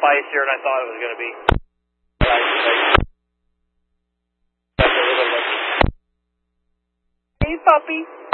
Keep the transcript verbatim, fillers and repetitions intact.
spicier than I thought it was going to be. Hey, puppy.